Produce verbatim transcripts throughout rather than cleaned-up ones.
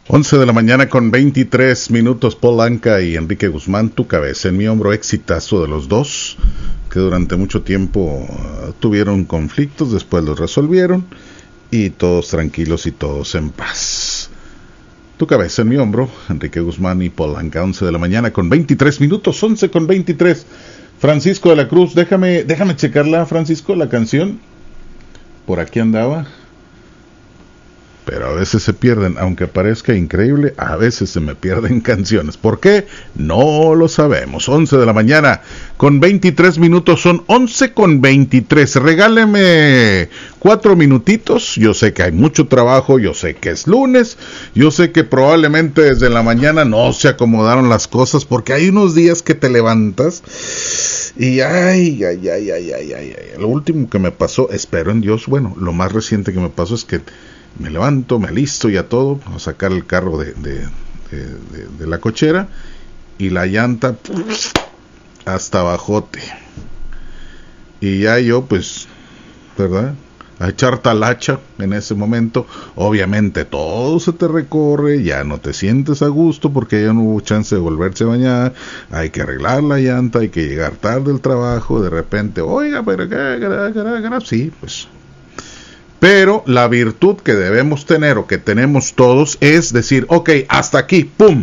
once de la mañana con veintitrés minutos. Paul Anka y Enrique Guzmán, Tu cabeza en mi hombro, exitazo de los dos, que durante mucho tiempo uh, tuvieron conflictos, después los resolvieron y todos tranquilos y todos en paz. Tu cabeza en mi hombro, Enrique Guzmán y Paul Anka, once de la mañana con veintitrés minutos, once con veintitrés. Francisco de la Cruz, déjame, déjame checarla, Francisco, la canción. Por aquí andaba. Pero a veces se pierden, aunque parezca increíble, a veces se me pierden canciones. ¿Por qué? No lo sabemos. once de la mañana con veintitrés minutos, son once con veintitrés. Regáleme cuatro minutitos. Yo sé que hay mucho trabajo, yo sé que es lunes, yo sé que probablemente desde la mañana no se acomodaron las cosas, porque hay unos días que te levantas y ay, ay, ay, ay, ay, ay, ay. Lo último que me pasó, espero en Dios, bueno, lo más reciente que me pasó es que me levanto, me alisto y a todo, a sacar el carro de, de, de, de, de la cochera, y la llanta hasta abajote. Y ya yo, pues, ¿verdad? A echar talacha en ese momento. Obviamente todo se te recorre, ya no te sientes a gusto porque ya no hubo chance de volverse a bañar, hay que arreglar la llanta, hay que llegar tarde al trabajo, de repente, oiga, pero qué, sí, pues... Pero la virtud que debemos tener, o que tenemos todos, es decir, ok, hasta aquí, ¡pum!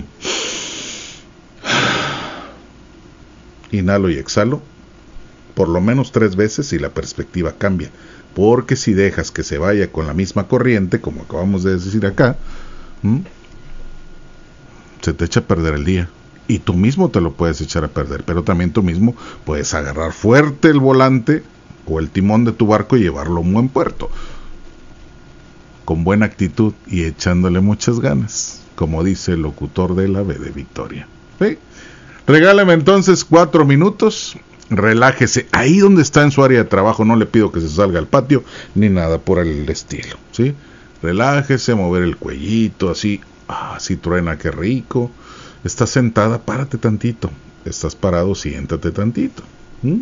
Inhalo y exhalo, por lo menos tres veces, y la perspectiva cambia. Porque si dejas que se vaya con la misma corriente, como acabamos de decir acá, ¿m? se te echa a perder el día. Y tú mismo te lo puedes echar a perder, pero también tú mismo puedes agarrar fuerte el volante o el timón de tu barco y llevarlo a un buen puerto, con buena actitud y echándole muchas ganas, como dice el locutor de la B de Victoria. ¿Sí? Regálame entonces cuatro minutos, relájese ahí donde está en su área de trabajo, no le pido que se salga al patio, ni nada por el estilo, ¿sí? Relájese, mover el cuellito, así, ah, así truena, qué rico. Estás sentada, párate tantito. Estás parado, siéntate tantito. ¿Mm?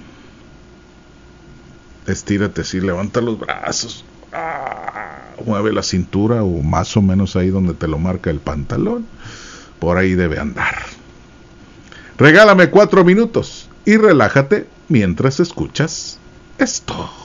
Estírate así, levanta los brazos. Ah, mueve la cintura, o más o menos ahí donde te lo marca el pantalón. Por ahí debe andar. Regálame cuatro minutos y relájate mientras escuchas esto.